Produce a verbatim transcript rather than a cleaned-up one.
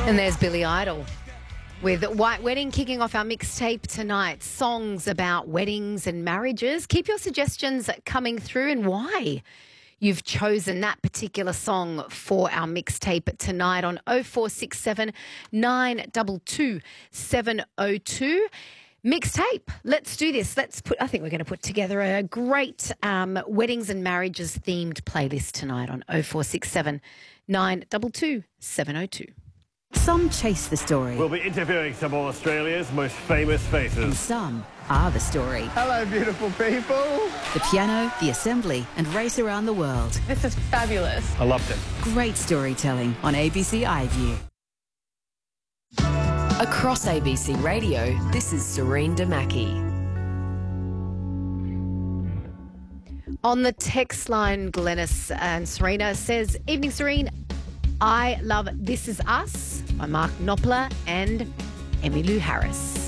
And there's Billy Idol with White Wedding kicking off our mixtape tonight. Songs about weddings and marriages. Keep your suggestions coming through and why you've chosen that particular song for our mixtape tonight on oh four six seven, nine two two, seven oh two. Mixtape. Let's do this. Let's put, I think we're going to put together a great um, weddings and marriages themed playlist tonight on oh four six seven, nine two two, seven oh two. Some chase the story. We'll be interviewing some of Australia's most famous And faces. some are the story. Hello, beautiful people. The piano, the assembly, and race around the world. This is fabulous. I loved it. Great storytelling on A B C iView. Across A B C Radio, this is Serene Damaki. On the text line, Glennis and Serena says, "Evening, Serene. I love This Is Us by Mark Knopfler and Emmylou Harris."